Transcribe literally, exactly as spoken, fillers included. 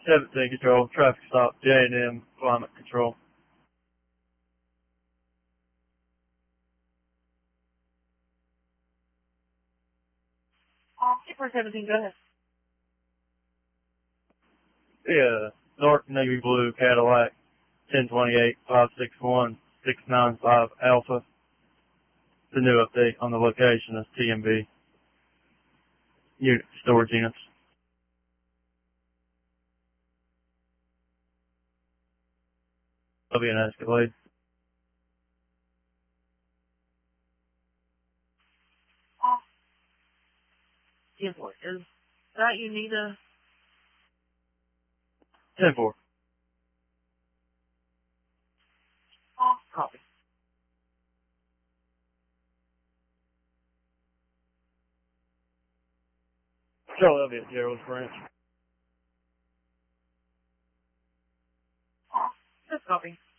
seventeen control, traffic stop, J and M, climate control. four seventeen, go ahead. Yeah, dark navy blue Cadillac, ten twenty-eight, five six one, six nine five Alpha. The new update on the location is T M B. Unit storage units. There'll be an Escalade. ten four, is that you need a... ten four. Copy. Philadelphia, Gerald's branch. Just copy.